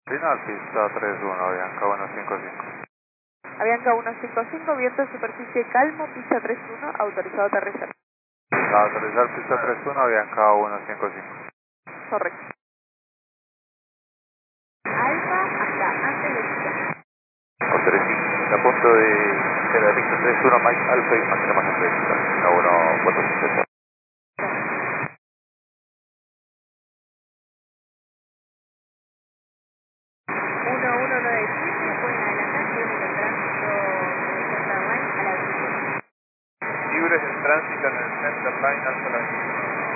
Final pista 31, Avianca 155. Avianca 155, viento superficie calmo, pista 31, autorizado a aterrizar. Aterrizar pista 31, Avianca 155. Correcto. Alfa hasta antes de pista. Autorizado. A punto de la pista 31, Mike Alfa y mantenemos en pista. 1450. 1197, pueden adelantar, tienen el tránsito de Central Line a la derecha. Libres en tránsito en el Center Line, Alfa la